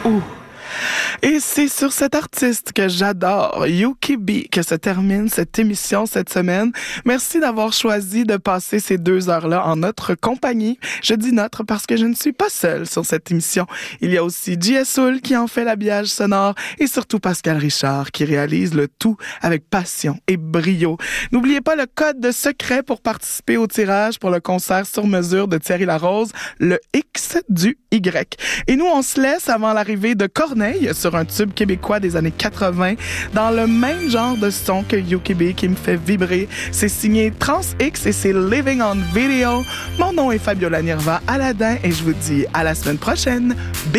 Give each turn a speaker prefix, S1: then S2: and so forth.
S1: Ouh. Et c'est sur cet artiste que j'adore, Yuki B, que se termine cette émission cette semaine. Merci d'avoir choisi de passer ces 2 heures-là en notre compagnie. Je dis notre parce que je ne suis pas seule sur cette émission. Il y a aussi J.S. Soul qui en fait l'habillage sonore et surtout Pascal Richard qui réalise le tout avec passion et brio. N'oubliez pas le code de secret pour participer au tirage pour le concert sur mesure de Thierry Larose, le X du Y. Et nous, on se laisse avant l'arrivée de Corneille sur un tube québécois des années 80 dans le même genre de son que Yuki B qui me fait vibrer. C'est signé Trans X et c'est Living on Video. Mon nom est Fabiola Nirva Aladin et je vous dis à la semaine prochaine.